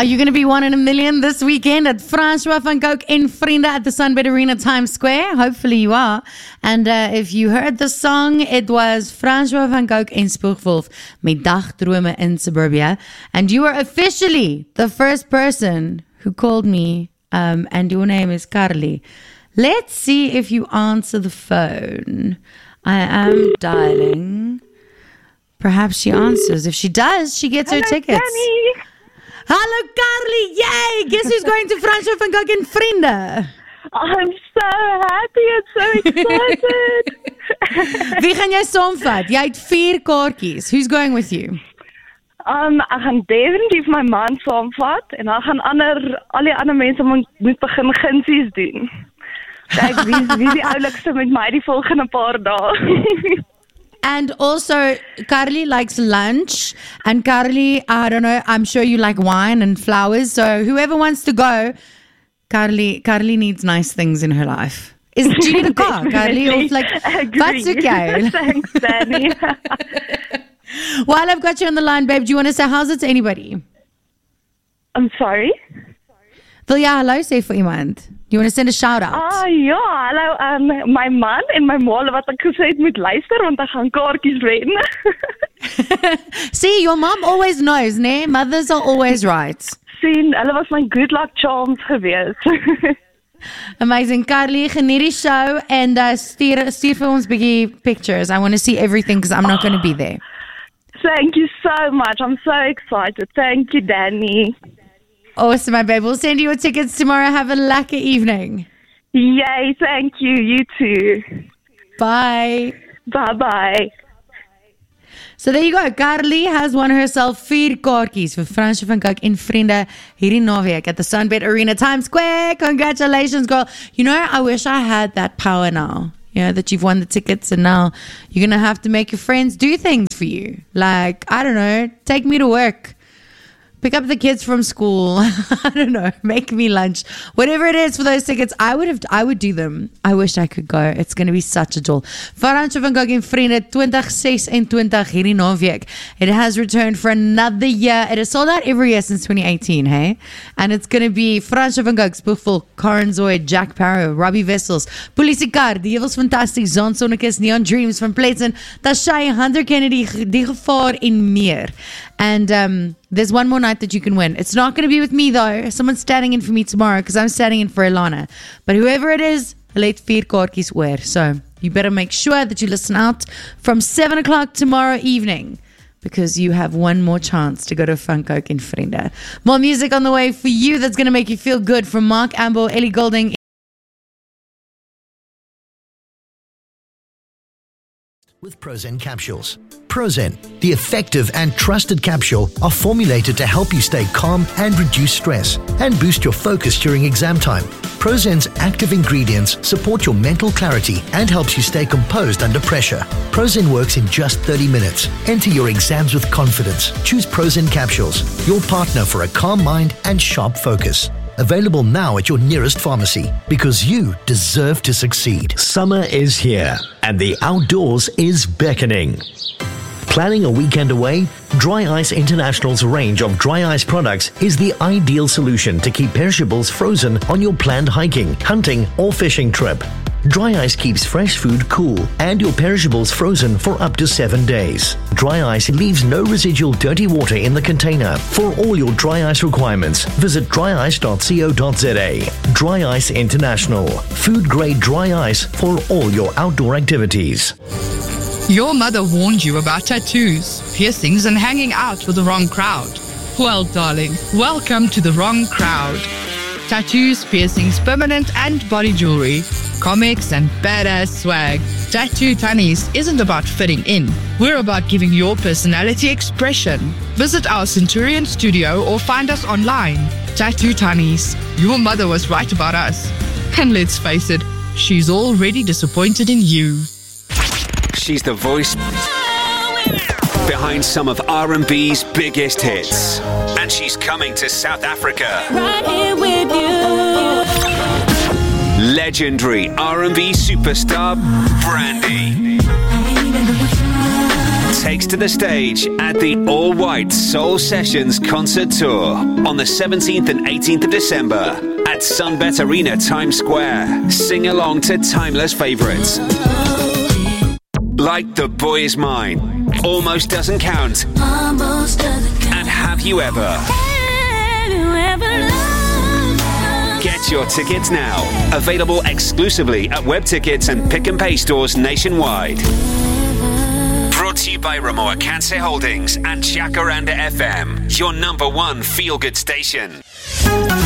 Are you going to be one in a million this weekend at Francois van Gogh en Vriende at the Sunbed Arena Times Square? Hopefully you are. And if you heard the song, it was Francois van Gogh en Spoegwolf met Dagdrome in Suburbia. And you are officially the first person who called me, and your name is Carly. Let's see if you answer the phone. I am dialing. Perhaps she answers. If she does, she gets her tickets. Danny. Hallo Carly, yay! Guess who's going to Francois van Gogh en Vriende? I'm so happy and so excited. Wie gaan jy saamvat? Jy het 4 kaartjies. Who's going with you? Ek gaan definitief my man saamvat en dan gaan al die ander mense moet begin gunsies doen. Kyk, wie die oulikste met my die volgende paar dae. And also, Carly likes lunch. And Carly, I don't know, I'm sure you like wine and flowers. So whoever wants to go, Carly needs nice things in her life. Do you need a car, Carly? Or like, Agree. Thanks, Danny. While I've got you on the line, babe, do you want to say how's it to anybody? I'm sorry? Wil jy hallo sê vir iemand? You want to send a shout out? Ja, hallo, my man en my ma wat ek gesê het moet luister want ek gaan kaartjies wen. See, your mom always knows, né? Mothers are always right. Sien, hulle was my good luck charms gewees. Amazing. Carly, geniet die show en stuur vir ons bietjie pictures. I want to see everything because I'm not going to be there. Thank you so much. I'm so excited. Thank you, Danny. Awesome, my babe. We'll send you your tickets tomorrow. Have a lekker evening. Yay, thank you. You too. Bye. Bye-bye. So there you go. Carly has won herself 4 kaartjies vir Francois van Gogh en Vriende hierdie naweek at the Sunbed Arena Times Square. Congratulations, girl. You know, I wish I had that power now. You know, that you've won the tickets and now you're going to have to make your friends do things for you. Like, I don't know, take me to work. Pick up the kids from school. I don't know. Make me lunch. Whatever it is for those tickets, I would do them. I wish I could go. It's going to be such a jol. Francois van Gogh en Vriende 2026 hierdie naweek. It has returned for another year. It has sold out every year since 2018, hey? And it's going to be Francois van Gogh, Spoegwolf, Karen Zoid, Jack Parow, Robbie Wessels, Polisiekar, Die Ewels Fantasties, Zon Sonnekes, Neon Dreams van Pletzen, Tashay, Hunter Kennedy, Die Gevaar en meer. And there's one more night that you can win. It's not going to be with me though. Someone's standing in for me tomorrow because I'm standing in for Ilana. But whoever it is, let 4 kaartjies oor. So you better make sure that you listen out from 7 o'clock tomorrow evening because you have one more chance to go to Van Gogh en Vriende. More music on the way for you that's going to make you feel good from Mark Ambo, Ellie Goulding. With Prozen capsules. Prozen, the effective and trusted capsule, are formulated to help you stay calm and reduce stress and boost your focus during exam time. Prozen's active ingredients support your mental clarity and helps you stay composed under pressure. Prozen works in just 30 minutes. Enter your exams with confidence. Choose Prozen capsules, your partner for a calm mind and sharp focus. Available now at your nearest pharmacy because you deserve to succeed. Summer is here and the outdoors is beckoning. Planning a weekend away? Dry Ice International's range of dry ice products is the ideal solution to keep perishables frozen on your planned hiking, hunting, or fishing trip. Dry Ice keeps fresh food cool and your perishables frozen for up to 7 days. Dry Ice leaves no residual dirty water in the container. For all your dry ice requirements, visit dryice.co.za. Dry Ice International. Food grade dry ice for all your outdoor activities. Your mother warned you about tattoos, piercings, and hanging out with the wrong crowd. Well, darling, welcome to the wrong crowd. Tattoos, piercings, permanent and body jewelry, comics, and badass swag. Tattoo Tunnies isn't about fitting in. We're about giving your personality expression. Visit our Centurion studio or find us online. Tattoo Tunnies. Your mother was right about us. And let's face it, she's already disappointed in you. She's the voice behind some of R&B's biggest hits. And she's coming to South Africa. Right here with you. Legendary R&B superstar Brandy. takes to the stage at the All White Soul Sessions concert tour on the 17th and 18th of December at Sunbet Arena, Times Square. Sing along to timeless favorites like The Boy Is Mine, Almost Doesn't Count, and Have You Ever. Get your tickets now. Available exclusively at Web Tickets and Pick and Pay stores nationwide. Brought to you by Ramoa Cansey Holdings and Jacaranda FM, your number one feel-good station.